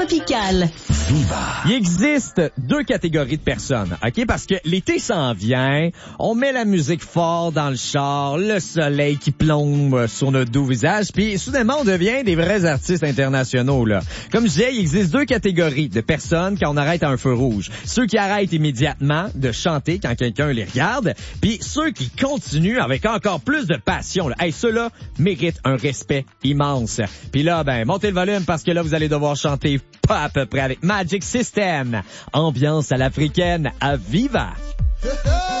tropicale. Il existe deux catégories de personnes, OK? Parce que l'été s'en vient, on met la musique fort dans le char, le soleil qui plombe sur notre doux visage, puis soudainement, on devient des vrais artistes internationaux, là. Comme je disais, il existe deux catégories de personnes quand on arrête à un feu rouge. Ceux qui arrêtent immédiatement de chanter quand quelqu'un les regarde, puis ceux qui continuent avec encore plus de passion, là. Hey, ceux-là méritent un respect immense. Puis là, ben, montez le volume parce que là, vous allez devoir chanter pas à peu près avec Magic System. Ambiance à l'africaine à Viva.